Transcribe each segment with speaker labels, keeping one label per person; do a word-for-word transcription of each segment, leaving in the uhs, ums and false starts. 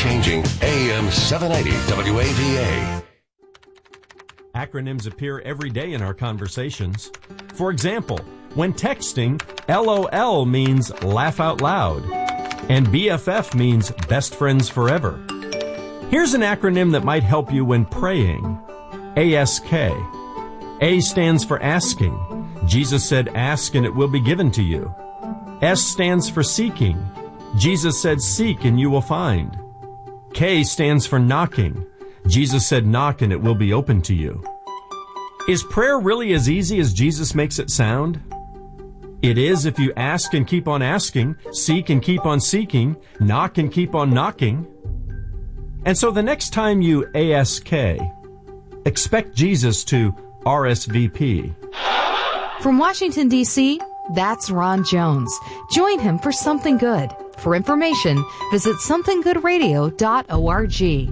Speaker 1: life-changing A M seven eighty W A V A.
Speaker 2: Acronyms appear every day in our conversations. For example, when texting, LOL means laugh out loud, and B F F means best friends forever. Here's an acronym that might help you when praying. A S K. A stands for asking. Jesus said, ask and it will be given to you. S stands for seeking. Jesus said, seek and you will find. K stands for knocking. Jesus said, knock and it will be open to you. Is prayer really as easy as Jesus makes it sound? It is if you ask and keep on asking, seek and keep on seeking, knock and keep on knocking. And so the next time you A S K, expect Jesus to R S V P.
Speaker 3: From Washington, D C, that's Ron Jones. Join him for Something Good. For information, visit something good radio dot org.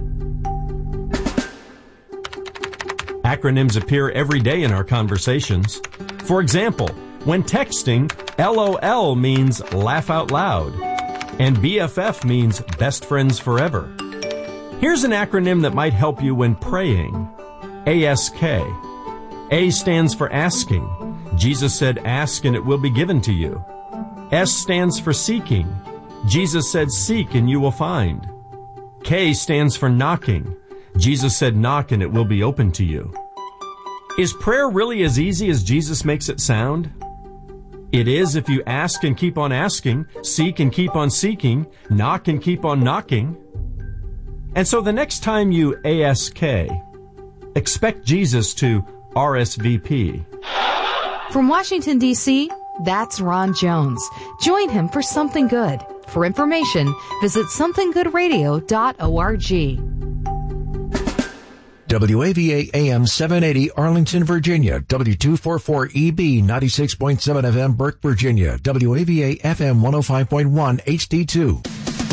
Speaker 2: Acronyms appear every day in our conversations. For example, when texting, LOL means laugh out loud, and B F F means best friends forever. Here's an acronym that might help you when praying. A S K. A stands for asking. Jesus said, ask and it will be given to you. S stands for seeking. Jesus said, seek and you will find. K stands for knocking. Jesus said, knock and it will be open to you. Is prayer really as easy as Jesus makes it sound? It is if you ask and keep on asking, seek and keep on seeking, knock and keep on knocking. And so the next time you A S K, expect Jesus to R S V P.
Speaker 3: From Washington, D C, that's Ron Jones. Join him for Something Good. For information, visit something good radio dot org.
Speaker 4: W A V A A M seven eighty Arlington, Virginia. W two forty-four E B ninety-six point seven F M Burke, Virginia. W A V A F M one oh five point one H D two.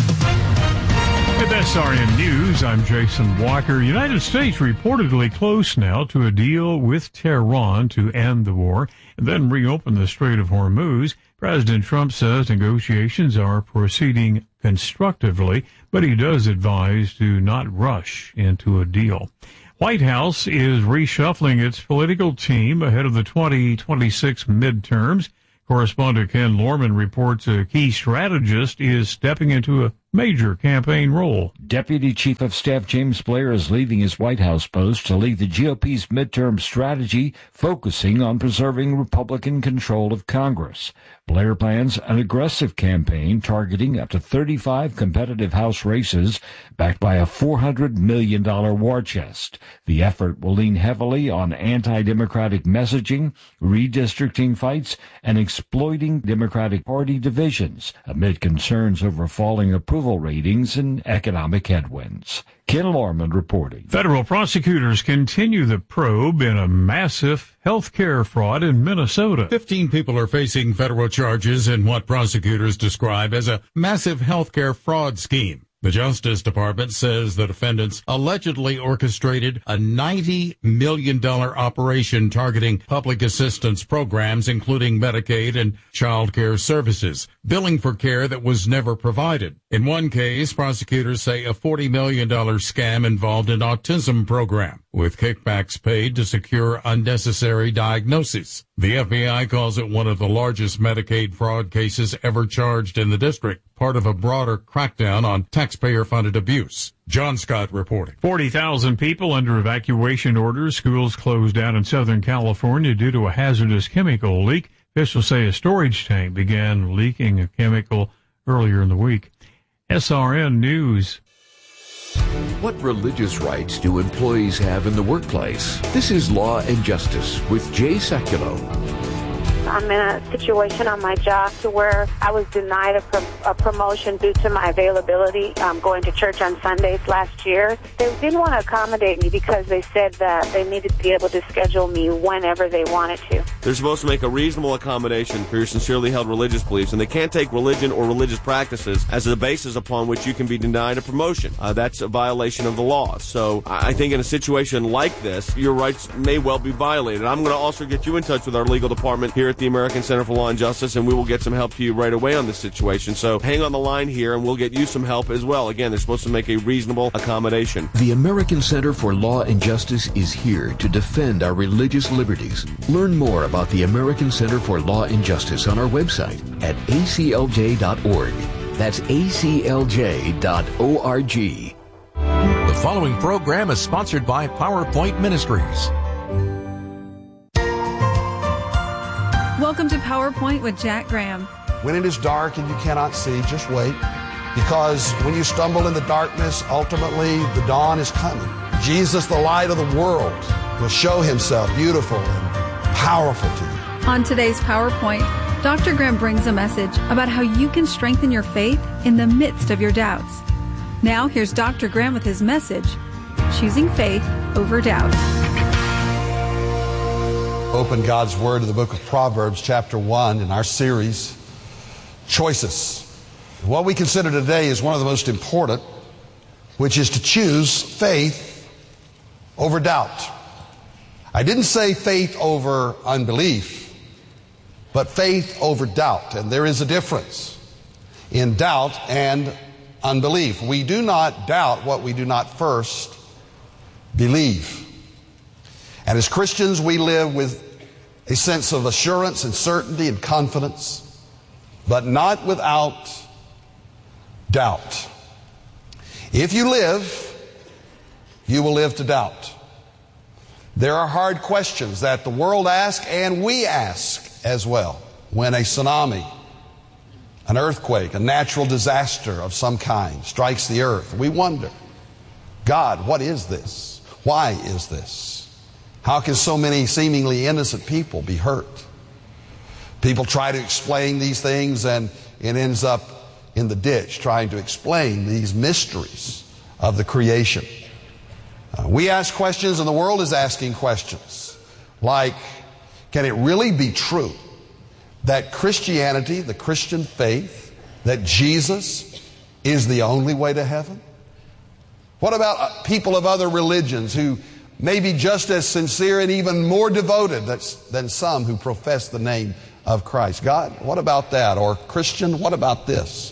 Speaker 5: With S R N News, I'm Jason Walker. United States reportedly close now to a deal with Tehran to end the war and then reopen the Strait of Hormuz. President Trump says negotiations are proceeding constructively, but he does advise to not rush into a deal. White House is reshuffling its political team ahead of the twenty twenty-six midterms. Correspondent Ken Lorman reports a key strategist is stepping into a major campaign role.
Speaker 6: Deputy Chief of Staff James Blair is leaving his White House post to lead the G O P's midterm strategy, focusing on preserving Republican control of Congress. Blair plans an aggressive campaign targeting up to thirty-five competitive House races, backed by a four hundred million dollars war chest. The effort will lean heavily on anti-democratic messaging, redistricting fights, and exploiting Democratic Party divisions amid concerns over falling approval ratings and economic headwinds. Ken Lorman reporting.
Speaker 5: Federal prosecutors continue the probe in a massive health care fraud in Minnesota.
Speaker 7: Fifteen people are facing federal charges in what prosecutors describe as a massive health care fraud scheme. The Justice Department says the defendants allegedly orchestrated a ninety million dollars operation targeting public assistance programs, including Medicaid and child care services, billing for care that was never provided. In one case, prosecutors say a forty million dollars scam involved an autism program, with kickbacks paid to secure unnecessary diagnoses. The F B I calls it one of the largest Medicaid fraud cases ever charged in the district, part of a broader crackdown on taxpayer-funded abuse. John Scott reporting.
Speaker 5: forty thousand people under evacuation orders. Schools closed down in Southern California due to a hazardous chemical leak. Officials say a storage tank began leaking a chemical earlier in the week. S R N News.
Speaker 1: What religious rights do employees have in the workplace? This is Law and Justice with Jay Sekulow.
Speaker 8: I'm in a situation on my job to where I was denied a, pro- a promotion due to my availability um, going to church on Sundays last year. They didn't want to accommodate me because they said that they needed to be able to schedule me whenever they wanted to.
Speaker 9: They're supposed to make a reasonable accommodation for your sincerely held religious beliefs, and they can't take religion or religious practices as a basis upon which you can be denied a promotion. Uh, that's a violation of the law. So I think in a situation like this, your rights may well be violated. I'm going to also get you in touch with our legal department here at the American Center for Law and Justice, and we will get some help to you right away on this situation. So hang on the line here, and we'll get you some help as well. Again, they're supposed to make a reasonable accommodation.
Speaker 1: The American Center for Law and Justice is here to defend our religious liberties. Learn more about the American Center for Law and Justice on our website at A C L J dot org. That's A C L J dot org.
Speaker 4: The following program is sponsored by PowerPoint Ministries.
Speaker 10: Welcome to PowerPoint with Jack Graham.
Speaker 11: When it is dark and you cannot see, just wait. Because when you stumble in the darkness, ultimately the dawn is coming. Jesus, the light of the world, will show himself beautiful and powerful to you.
Speaker 10: On today's PowerPoint, Doctor Graham brings a message about how you can strengthen your faith in the midst of your doubts. Now here's Doctor Graham with his message, Choosing Faith Over Doubt.
Speaker 11: Open God's Word to the book of Proverbs, chapter one, in our series, Choices. What we consider today is one of the most important, which is to choose faith over doubt. I didn't say faith over unbelief, but faith over doubt. And there is a difference in doubt and unbelief. We do not doubt what we do not first believe. And as Christians, we live with a sense of assurance and certainty and confidence, but not without doubt. If you live, you will live to doubt. There are hard questions that the world asks and we ask as well. When a tsunami, an earthquake, a natural disaster of some kind strikes the earth, we wonder, God, what is this? Why is this? How can so many seemingly innocent people be hurt? People try to explain these things, and it ends up in the ditch trying to explain these mysteries of the creation. Uh, we ask questions, and the world is asking questions like, can it really be true that Christianity, the Christian faith, that Jesus is the only way to heaven? What about people of other religions who may be just as sincere and even more devoted than some who profess the name of Christ? God, what about that? Or Christian, what about this?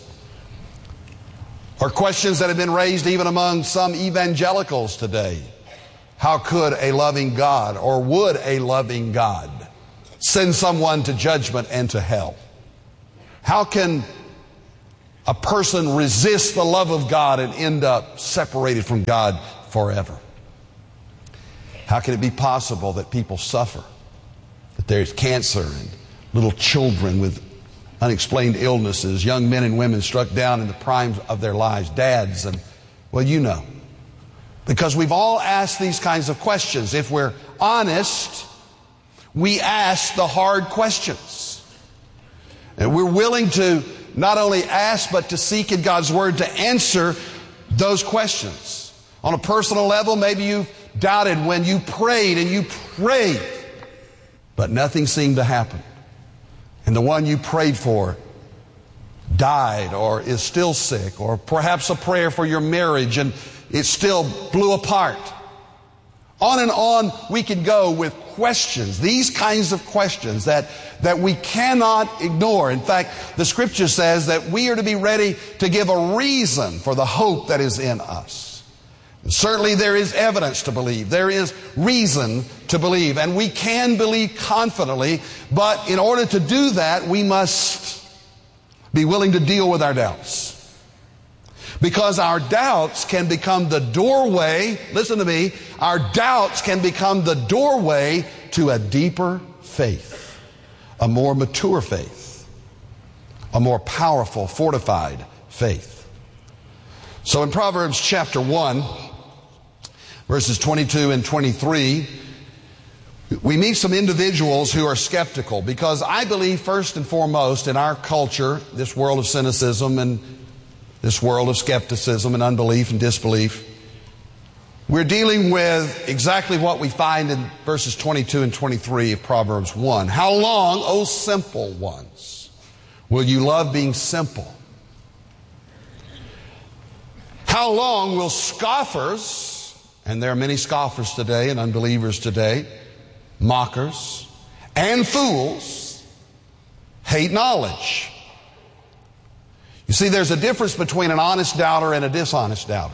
Speaker 11: Or questions that have been raised even among some evangelicals today. How could a loving God, or would a loving God, send someone to judgment and to hell? How can a person resist the love of God and end up separated from God forever? How can it be possible that people suffer, that there's cancer and little children with unexplained illnesses, young men and women struck down in the prime of their lives, dads, and, well, you know. Because we've all asked these kinds of questions. If we're honest, we ask the hard questions. And we're willing to not only ask, but to seek in God's Word to answer those questions. On a personal level, maybe you've doubted when you prayed and you prayed, but nothing seemed to happen. And the one you prayed for died or is still sick, or perhaps a prayer for your marriage and it still blew apart. On and on we could go with questions, these kinds of questions that, that we cannot ignore. In fact, the Scripture says that we are to be ready to give a reason for the hope that is in us. And certainly there is evidence to believe. There is reason to believe. And we can believe confidently, but in order to do that, we must be willing to deal with our doubts. Because our doubts can become the doorway, listen to me, our doubts can become the doorway to a deeper faith, a more mature faith, a more powerful, fortified faith. So in Proverbs chapter one, verses twenty-two and twenty-three, we meet some individuals who are skeptical, because I believe first and foremost in our culture, this world of cynicism and this world of skepticism and unbelief and disbelief, We're dealing with exactly what we find in verses twenty-two and twenty-three of Proverbs one. How long, O simple ones, will you love being simple? How long will scoffers, and there are many scoffers today and unbelievers today, mockers, and fools, hate knowledge? You see, there's a difference between an honest doubter and a dishonest doubter.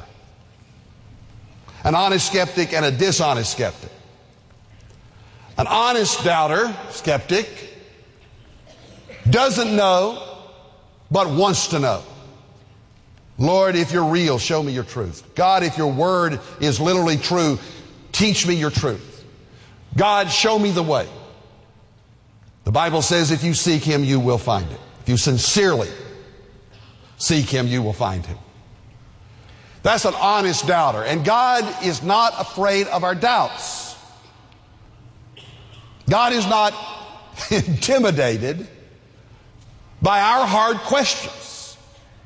Speaker 11: An honest skeptic and a dishonest skeptic. An honest doubter, skeptic, doesn't know, but wants to know. Lord, if you're real, show me your truth. God, if your word is literally true, teach me your truth. God, show me the way. The Bible says if you seek him, you will find it. If you sincerely seek him, you will find him. That's an honest doubter. And God is not afraid of our doubts. God is not intimidated by our hard questions.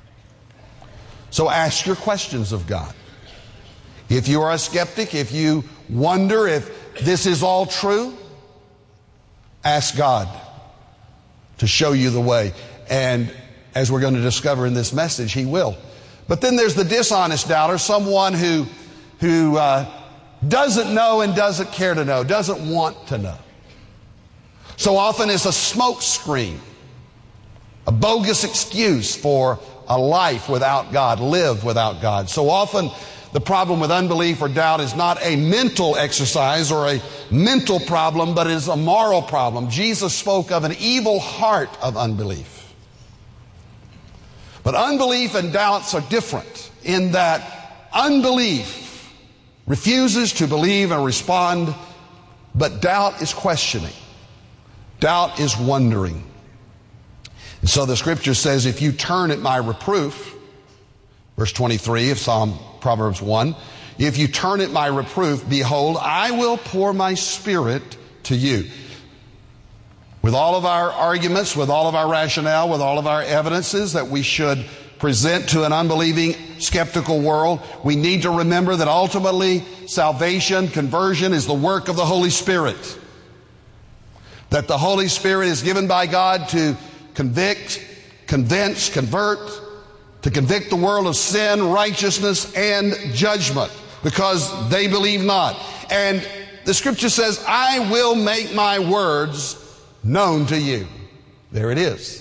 Speaker 11: So ask your questions of God. If you are a skeptic, if you wonder if this is all true, ask God to show you the way. And as we're going to discover in this message, he will. But then there's the dishonest doubter, someone who, who uh, doesn't know and doesn't care to know, doesn't want to know. So often it's a smoke screen, a bogus excuse for a life without God, live without God. So often the problem with unbelief or doubt is not a mental exercise or a mental problem, but it is a moral problem. Jesus spoke of an evil heart of unbelief. But unbelief and doubts are different in that unbelief refuses to believe and respond, but doubt is questioning. Doubt is wondering. And so the scripture says, if you turn at my reproof, verse twenty-three of Psalm Proverbs one, if you turn at my reproof, behold, I will pour my spirit to you. With all of our arguments, with all of our rationale, with all of our evidences that we should present to an unbelieving, skeptical world, we need to remember that ultimately salvation, conversion is the work of the Holy Spirit. That the Holy Spirit is given by God to convict, convince, convert, to convict the world of sin, righteousness, and judgment, because they believe not. And the scripture says, I will make my words known to you. There it is.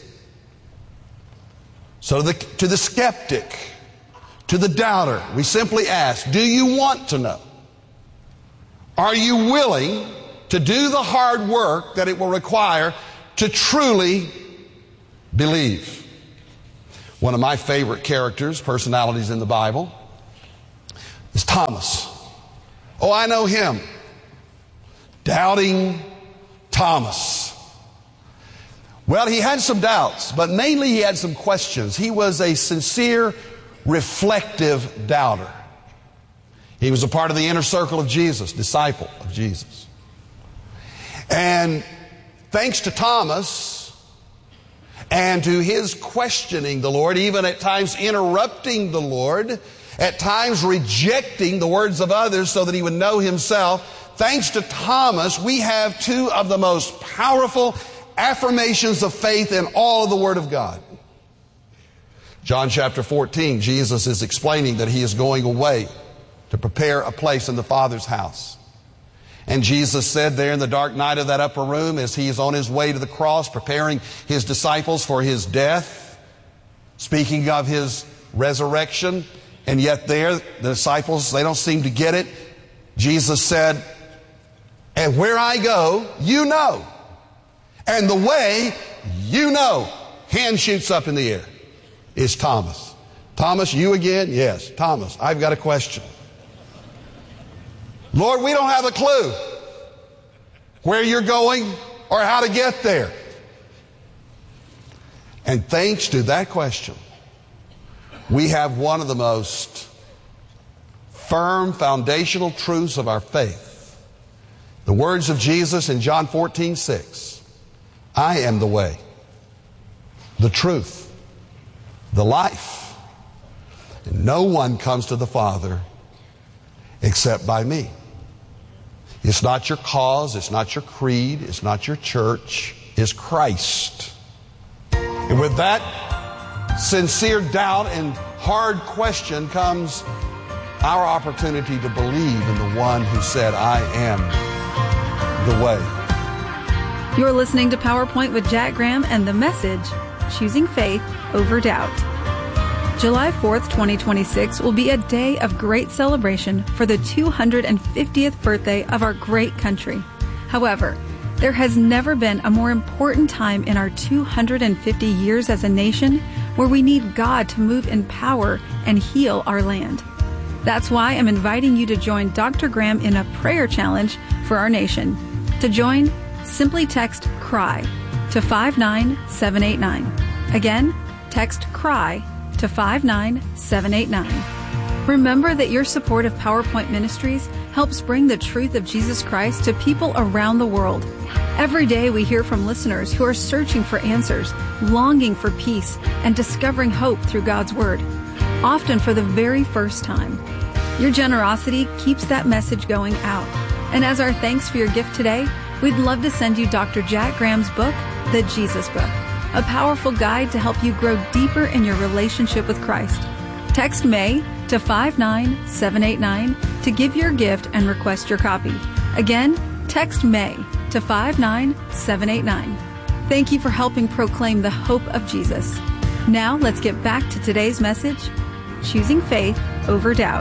Speaker 11: So the, to the skeptic, to the doubter, we simply ask, do you want to know? Are you willing to do the hard work that it will require to truly believe? One of my favorite characters, personalities in the Bible, is Thomas. Oh, I know him. Doubting Thomas. Well, he had some doubts, but mainly he had some questions. He was a sincere, reflective doubter. He was a part of the inner circle of Jesus, disciple of Jesus. And thanks to Thomas and to his questioning the Lord, even at times interrupting the Lord, at times rejecting the words of others so that he would know himself, thanks to Thomas, we have two of the most powerful affirmations of faith in all of the Word of God. John chapter fourteen, Jesus is explaining that he is going away to prepare a place in the Father's house. And Jesus said there in the dark night of that upper room, as he is on his way to the cross, preparing his disciples for his death, speaking of his resurrection, and yet there, the disciples, they don't seem to get it. Jesus said, and where I go, you know. And the way, you know. Hand shoots up in the air. Is Thomas. Thomas, you again? Yes. Thomas, I've got a question. Lord, we don't have a clue where you're going or how to get there. And thanks to that question, we have one of the most firm foundational truths of our faith. The words of Jesus in John fourteen six. I am the way, the truth, the life. And no one comes to the Father except by me. It's not your cause, it's not your creed, it's not your church, it's Christ. And with that sincere doubt and hard question comes our opportunity to believe in the one who said, I am the way.
Speaker 10: You're listening to PowerPoint with Jack Graham and the message, Choosing Faith Over Doubt. July fourth, twenty twenty-six will be a day of great celebration for the two hundred fiftieth birthday of our great country. However, there has never been a more important time in our two hundred fifty years as a nation where we need God to move in power and heal our land. That's why I'm inviting you to join Doctor Graham in a prayer challenge for our nation. To join, simply text CRY to five nine seven eight nine. Again, text CRY to five nine seven eight nine. Remember that your support of PowerPoint Ministries helps bring the truth of Jesus Christ to people around the world. Every day we hear from listeners who are searching for answers, longing for peace, and discovering hope through God's Word, often for the very first time. Your generosity keeps that message going out. And as our thanks for your gift today, we'd love to send you Doctor Jack Graham's book, The Jesus Book, a powerful guide to help you grow deeper in your relationship with Christ. Text May to five nine seven eight nine to give your gift and request your copy. Again, text May to five nine seven eight nine. Thank you for helping proclaim the hope of Jesus. Now let's get back to today's message, Choosing Faith Over Doubt.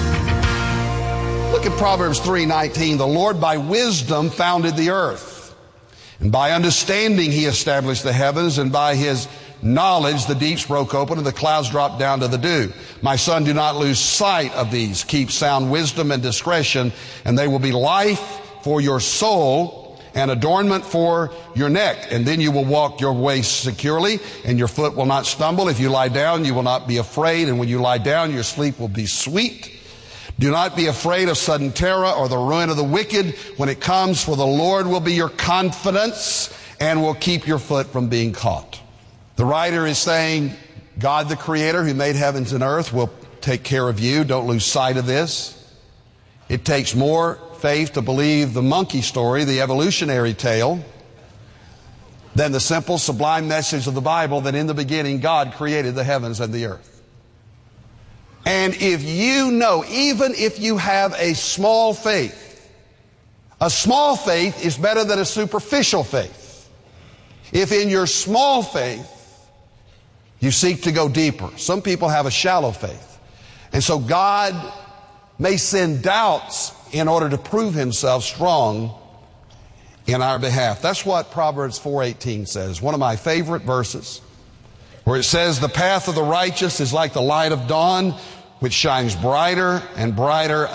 Speaker 11: Look at Proverbs three nineteen. The Lord by wisdom founded the earth, and by understanding he established the heavens, and by his knowledge the deeps broke open and the clouds dropped down to the dew. My son, do not lose sight of these. Keep sound wisdom and discretion, and they will be life for your soul and adornment for your neck. And then you will walk your way securely, and your foot will not stumble. If you lie down, you will not be afraid, and when you lie down, your sleep will be sweet. Do not be afraid of sudden terror or the ruin of the wicked when it comes, for the Lord will be your confidence and will keep your foot from being caught. The writer is saying, God the Creator who made heavens and earth will take care of you. Don't lose sight of this. It takes more faith to believe the monkey story, the evolutionary tale, than the simple, sublime message of the Bible that in the beginning God created the heavens and the earth. And if you know, even if you have a small faith, a small faith is better than a superficial faith. If in your small faith you seek to go deeper. Some people have a shallow faith. And so God may send doubts in order to prove himself strong in our behalf. That's what Proverbs four eighteen says, one of my favorite verses, where it says, the path of the righteous is like the light of dawn, which shines brighter and brighter